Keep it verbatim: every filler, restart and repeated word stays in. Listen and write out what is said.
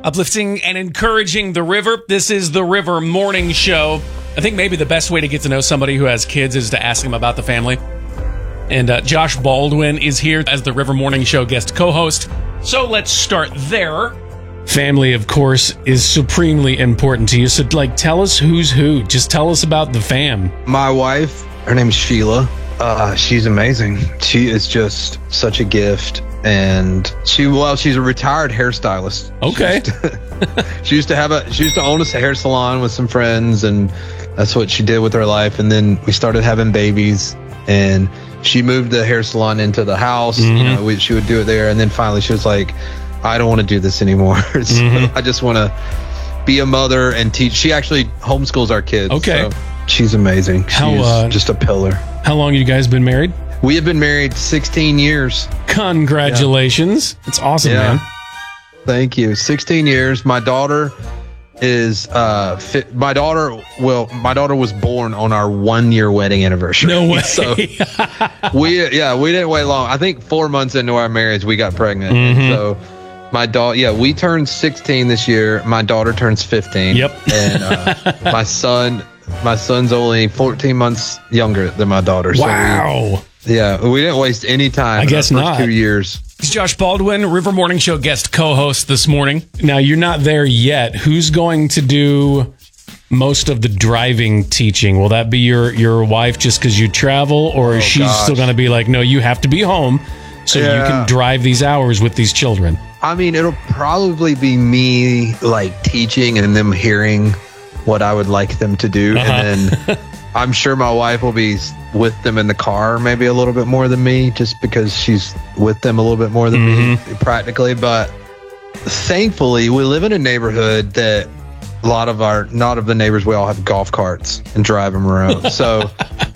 uplifting and encouraging the river. This is the River Morning Show. I think maybe the best way to get to know somebody who has kids is to ask them about the family. And uh, Josh Baldwin is here as the River Morning Show guest co-host. So let's start there. Family, of course, is supremely important to you. So, like, tell us who's who. Just tell us about the fam. My wife, her name's Sheila. Uh, she's amazing. She is just such a gift. And she, well, she's a retired hairstylist. Okay. She used to, she used to have a, she used to own a hair salon with some friends, and that's what she did with her life. And then we started having babies, and she moved the hair salon into the house. Mm-hmm. You know, we, she would do it there. And then finally she was like, I don't want to do this anymore. so mm-hmm. I just want to be a mother and teach. She actually homeschools our kids. Okay. So she's amazing. She's how, uh, just a pillar. How long have you guys been married? We have been married sixteen years. Congratulations. Yeah. It's awesome, yeah. man. Thank you. sixteen years. My daughter is, uh, fi- my daughter, well, my daughter was born on our one year wedding anniversary. No way. So we, yeah, we didn't wait long. I think four months into our marriage, we got pregnant. Mm-hmm. So my daughter, yeah, we turned sixteen this year. My daughter turns fifteen. Yep. And uh, my son, my son's only fourteen months younger than my daughter. Wow. So we, yeah, we didn't waste any time. I guess in our not. First two years. It's Josh Baldwin, River Morning Show guest co-host this morning. Now, you're not there yet. Who's going to do most of the driving teaching? Will that be your, your wife just because you travel, or is oh, she gosh. still going to be like, no, you have to be home so yeah. you can drive these hours with these children? I mean, it'll probably be me like teaching and them hearing what I would like them to do. Uh-huh. And then I'm sure my wife will be with them in the car maybe a little bit more than me, just because she's with them a little bit more than mm-hmm. me practically. But thankfully, we live in a neighborhood that a lot of our, not of the neighbors, we all have golf carts and drive them around. So